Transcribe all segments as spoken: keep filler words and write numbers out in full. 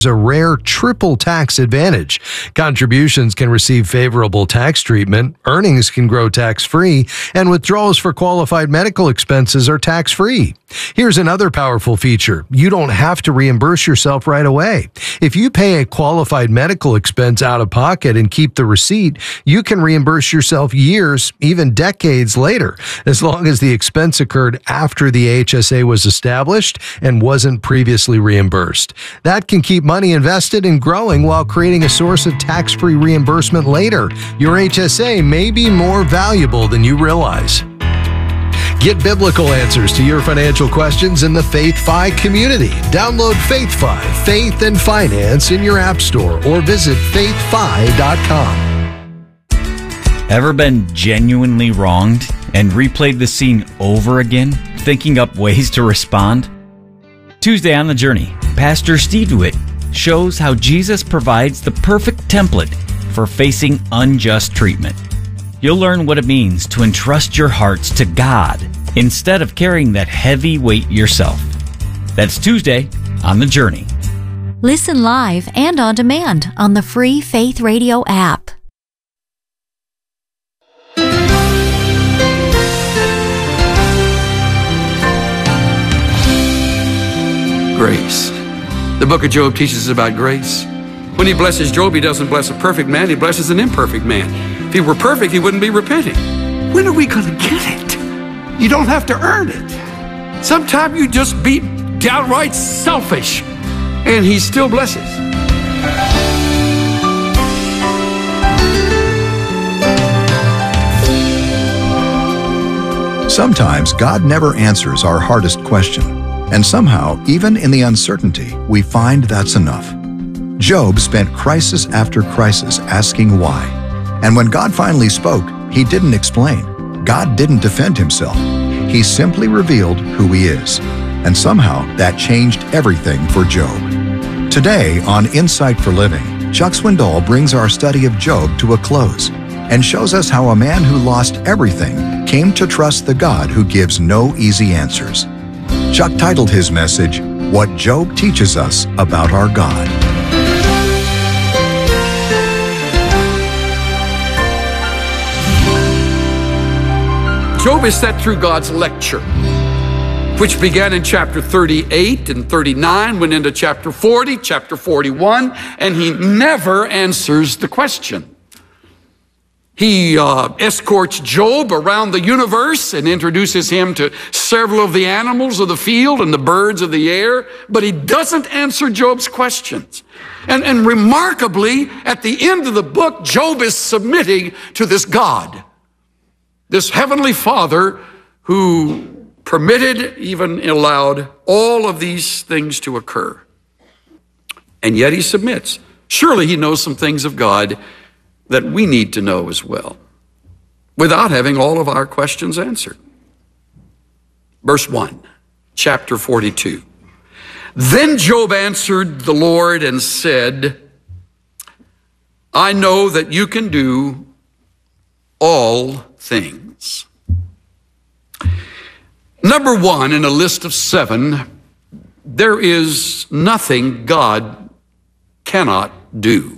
a rare triple tax advantage. Contributions can receive favorable tax treatment, earnings can grow tax-free, and withdrawals for qualified medical expenses are tax-free. Here's another powerful feature. You don't have to reimburse yourself right away. If you pay a qualified medical expense out of pocket and keep the receipt, you can reimburse yourself years, even decades later, as long as the expense occurred after the A H S A was established and wasn't previously reimbursed. That can keep money invested and growing while creating a source of tax-free reimbursement later. Your H S A may be more valuable than you realize. Get biblical answers to your financial questions in the FaithFi community. Download FaithFi, Faith and Finance in your app store or visit faith fi dot com. Ever been genuinely wronged and replayed the scene over again, thinking up ways to respond? Tuesday on The Journey, Pastor Steve DeWitt shows how Jesus provides the perfect template for facing unjust treatment. You'll learn what it means to entrust your hearts to God instead of carrying that heavy weight yourself. That's Tuesday on The Journey. Listen live and on demand on the free Faith Radio app. Grace. The book of Job teaches us about grace. When he blesses Job, he doesn't bless a perfect man, he blesses an imperfect man. If he were perfect, he wouldn't be repenting. When are we going to get it? You don't have to earn it. Sometimes you just be downright selfish, and he still blesses. Sometimes God never answers our hardest question, and somehow, even in the uncertainty, we find that's enough. Job spent crisis after crisis asking why. And when God finally spoke, he didn't explain. God didn't defend himself. He simply revealed who he is. And somehow that changed everything for Job. Today on Insight for Living, Chuck Swindoll brings our study of Job to a close and shows us how a man who lost everything came to trust the God who gives no easy answers. Chuck titled his message, What Job Teaches Us About Our God. Job is set through God's lecture, which began in chapter thirty-eight and thirty-nine, went into chapter forty, chapter forty-one, and he never answers the question. He uh, escorts Job around the universe and introduces him to several of the animals of the field and the birds of the air, but he doesn't answer Job's questions. And, and remarkably, at the end of the book, Job is submitting to this God, this heavenly Father who permitted, even allowed, all of these things to occur. And yet he submits. Surely he knows some things of God that we need to know as well, without having all of our questions answered. Verse one, chapter forty-two. Then Job answered the Lord and said, I know that you can do all things. Number one in a list of seven, there is nothing God cannot do.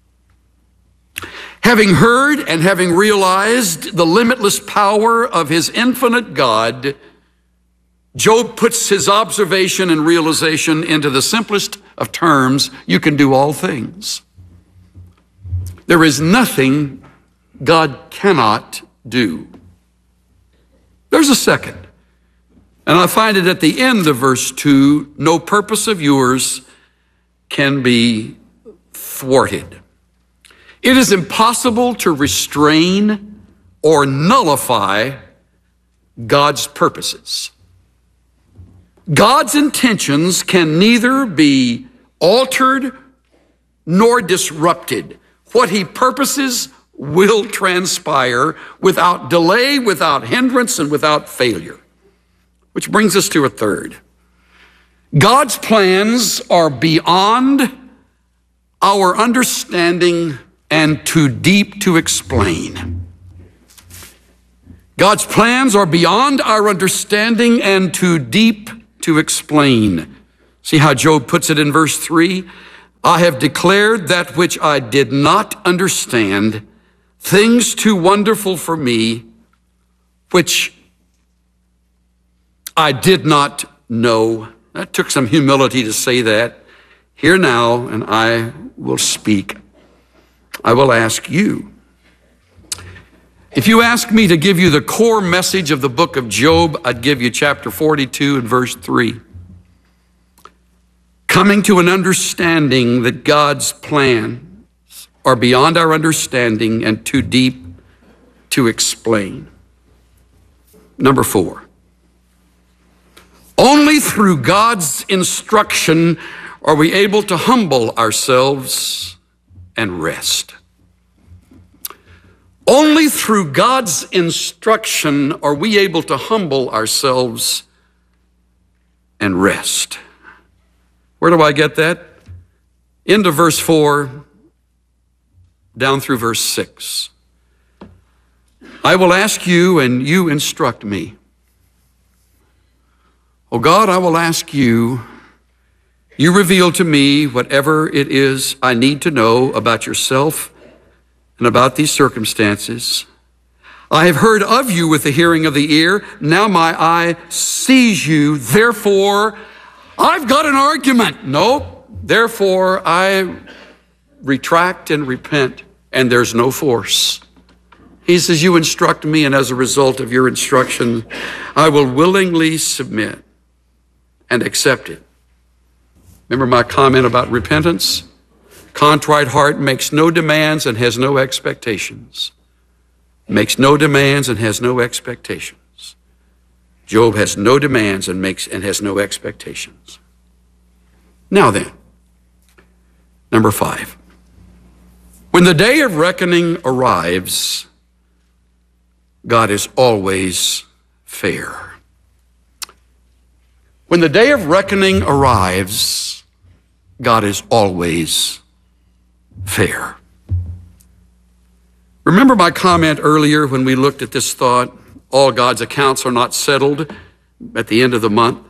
Having heard and having realized the limitless power of his infinite God, Job puts his observation and realization into the simplest of terms: you can do all things. There is nothing God cannot do. There's a second, and I find it at the end of verse two, no purpose of yours can be thwarted. It is impossible to restrain or nullify God's purposes. God's intentions can neither be altered nor disrupted. What he purposes will transpire without delay, without hindrance, and without failure. Which brings us to a third. God's plans are beyond our understanding and too deep to explain. God's plans are beyond our understanding and too deep to explain. See how Job puts it in verse three? I have declared that which I did not understand, things too wonderful for me, which I did not know. That took some humility to say that. Hear now, and I will speak. I will ask you. If you ask me to give you the core message of the book of Job, I'd give you chapter forty-two and verse three. Coming to an understanding that God's plans are beyond our understanding and too deep to explain. Number four. Only through God's instruction are we able to humble ourselves and rest. Only through God's instruction are we able to humble ourselves and rest. Where do I get that? Into verse four, down through verse six. I will ask you, and you instruct me. Oh God, I will ask you, you reveal to me whatever it is I need to know about yourself and about these circumstances. I have heard of you with the hearing of the ear. Now my eye sees you. Therefore, I've got an argument. No, therefore I retract and repent, and there's no force. He says, you instruct me, and as a result of your instruction, I will willingly submit and accept it. Remember my comment about repentance? Contrite heart makes no demands and has no expectations. Makes no demands and has no expectations. Job has no demands and makes and has no expectations. Now then, number five. When the day of reckoning arrives, God is always fair. When the day of reckoning arrives, God is always fair. Remember my comment earlier when we looked at this thought, all God's accounts are not settled at the end of the month?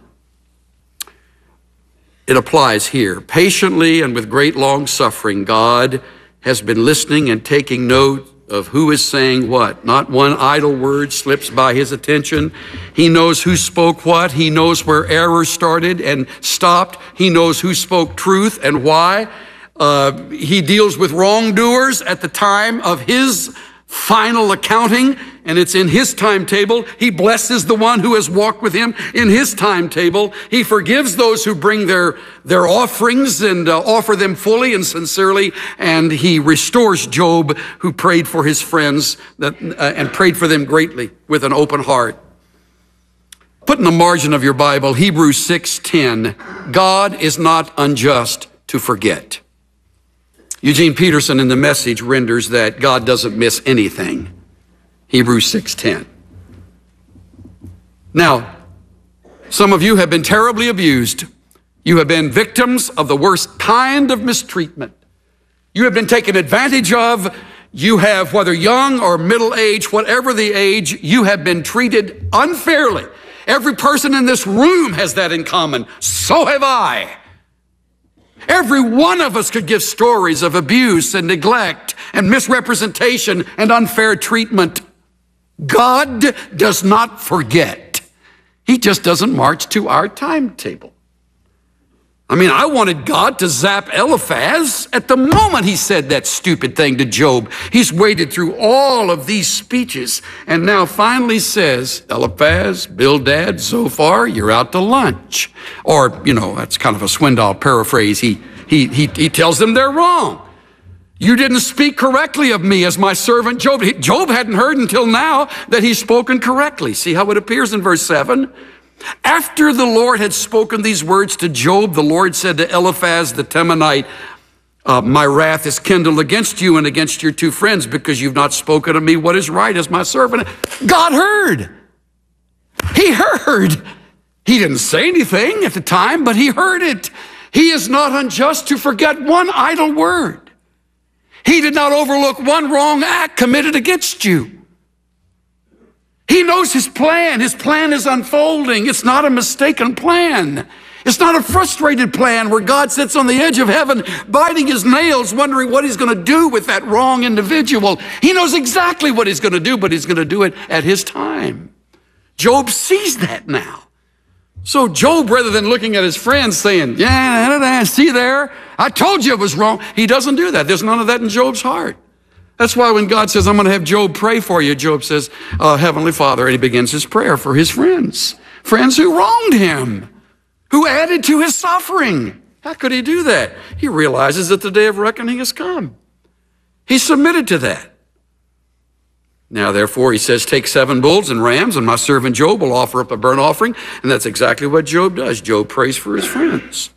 It applies here. Patiently and with great long suffering, God has been listening and taking note of who is saying what. Not one idle word slips by his attention. He knows who spoke what. He knows where error started and stopped. He knows who spoke truth and why. Uh, he deals with wrongdoers at the time of his final accounting, and it's in his timetable. He blesses the one who has walked with him in his timetable. He forgives those who bring their, their offerings and uh, offer them fully and sincerely, and he restores Job, who prayed for his friends that, uh, and prayed for them greatly with an open heart. Put in the margin of your Bible, Hebrews six ten, God is not unjust to forget. Eugene Peterson in The Message renders that God doesn't miss anything. Hebrews six ten. Now, some of you have been terribly abused. You have been victims of the worst kind of mistreatment. You have been taken advantage of. You have, whether young or middle age, whatever the age, you have been treated unfairly. Every person in this room has that in common. So have I. Every one of us could give stories of abuse and neglect and misrepresentation and unfair treatment. God does not forget. He just doesn't march to our timetable. I mean, I wanted God to zap Eliphaz at the moment he said that stupid thing to Job. He's waited through all of these speeches and now finally says, Eliphaz, Bildad, Zophar, you're out to lunch. Or, you know, that's kind of a Swindoll paraphrase. He, he, he, he tells them they're wrong. You didn't speak correctly of me as my servant Job. He, Job hadn't heard until now that he's spoken correctly. See how it appears in verse seven? After the Lord had spoken these words to Job, the Lord said to Eliphaz the Temanite, uh, my wrath is kindled against you and against your two friends because you've not spoken to me what is right as my servant. God heard. He heard. He didn't say anything at the time, but he heard it. He is not unjust to forget one idle word. He did not overlook one wrong act committed against you. He knows his plan. His plan is unfolding. It's not a mistaken plan. It's not a frustrated plan where God sits on the edge of heaven, biting his nails, wondering what he's going to do with that wrong individual. He knows exactly what he's going to do, but he's going to do it at his time. Job sees that now. So Job, rather than looking at his friends saying, yeah, see there, I told you it was wrong, he doesn't do that. There's none of that in Job's heart. That's why when God says, I'm going to have Job pray for you, Job says, uh, Heavenly Father, and he begins his prayer for his friends, friends who wronged him, who added to his suffering. How could he do that? He realizes that the day of reckoning has come. He submitted to that. Now, therefore, he says, take seven bulls and rams, and my servant Job will offer up a burnt offering. And that's exactly what Job does. Job prays for his friends.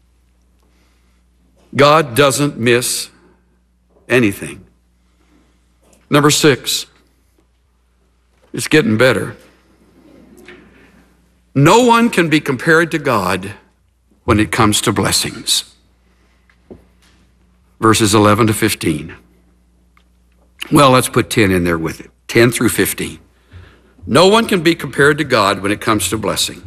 God doesn't miss anything. Number six, it's getting better. No one can be compared to God when it comes to blessings. Verses eleven to fifteen. Well, let's put ten in there with it. ten through fifteen. No one can be compared to God when it comes to blessing.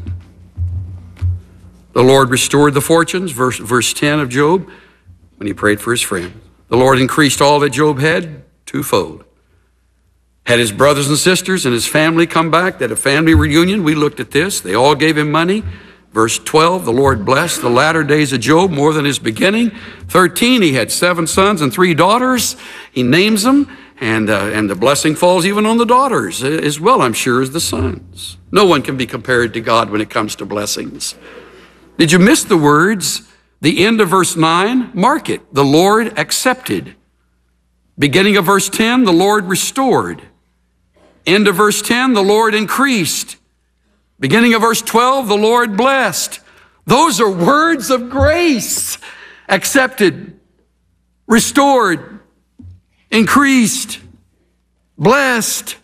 The Lord restored the fortunes, verse, verse ten of Job, when he prayed for his friend. The Lord increased all that Job had twofold. Had his brothers and sisters and his family come back, at a family reunion, we looked at this. They all gave him money. Verse twelve, the Lord blessed the latter days of Job more than his beginning. thirteen, he had seven sons and three daughters. He names them, and, uh, and the blessing falls even on the daughters as well, I'm sure, as the sons. No one can be compared to God when it comes to blessings. Did you miss the words? The end of verse nine, mark it. The Lord accepted. Beginning of verse ten, the Lord restored. End of verse ten, the Lord increased. Beginning of verse twelve, the Lord blessed. Those are words of grace. Accepted, restored, increased, blessed.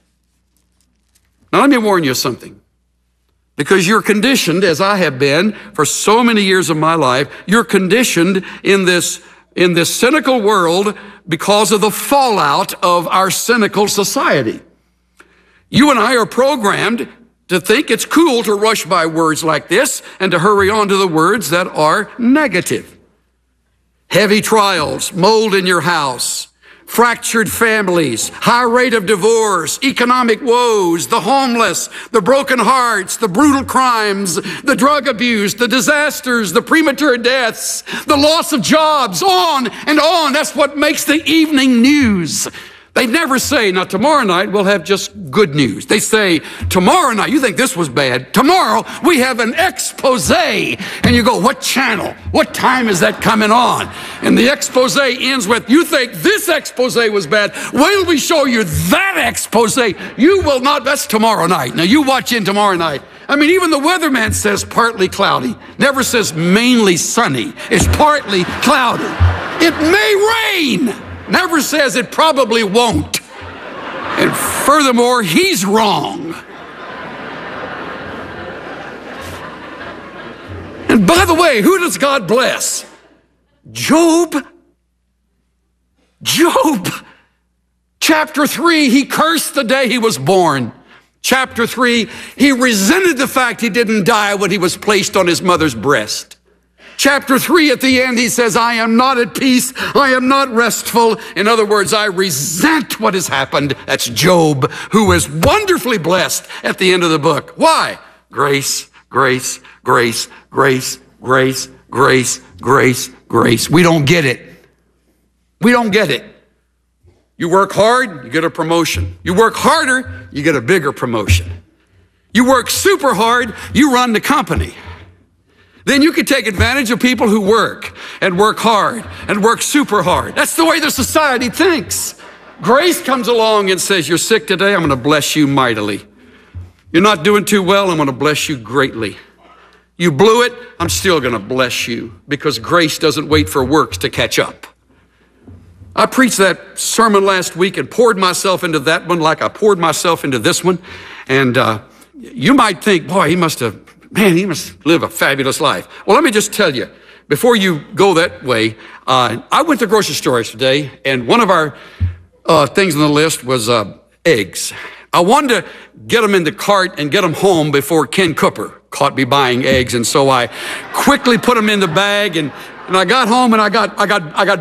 Now let me warn you of something. Because you're conditioned, as I have been for so many years of my life, you're conditioned in this, in this cynical world because of the fallout of our cynical society. You and I are programmed to think it's cool to rush by words like this and to hurry on to the words that are negative. Heavy trials, mold in your house, fractured families, high rate of divorce, economic woes, the homeless, the broken hearts, the brutal crimes, the drug abuse, the disasters, the premature deaths, the loss of jobs, on and on. That's what makes the evening news. They never say, now tomorrow night we'll have just good news. They say, tomorrow night, you think this was bad. Tomorrow we have an expose. And you go, what channel? What time is that coming on? And the expose ends with, you think this expose was bad. Wait till we show you that expose. You will not, that's tomorrow night. Now you watch in tomorrow night. I mean, even the weatherman says partly cloudy. Never says mainly sunny. It's partly cloudy. It may rain. Never says it probably won't. And furthermore, he's wrong. And by the way, who does God bless? Job. Job. Chapter three, he cursed the day he was born. Chapter three, he resented the fact he didn't die when he was placed on his mother's breast. Chapter three, at the end, he says, I am not at peace. I am not restful. In other words, I resent what has happened. That's Job, who is wonderfully blessed at the end of the book. Why? Grace, grace, grace, grace, grace, grace, grace, grace. We don't get it. We don't get it. You work hard, you get a promotion. You work harder, you get a bigger promotion. You work super hard, you run the company. Then you can take advantage of people who work and work hard and work super hard. That's the way the society thinks. Grace comes along and says, you're sick today, I'm going to bless you mightily. You're not doing too well, I'm going to bless you greatly. You blew it, I'm still going to bless you, because grace doesn't wait for works to catch up. I preached that sermon last week and poured myself into that one like I poured myself into this one. And uh, you might think, boy, he must have Man, he must live a fabulous life. Well, let me just tell you, before you go that way, uh, I went to the grocery store yesterday, and one of our uh, things on the list was uh, eggs. I wanted to get them in the cart and get them home before Ken Cooper caught me buying eggs, and so I quickly put them in the bag, and, and I got home and I got, I got, I got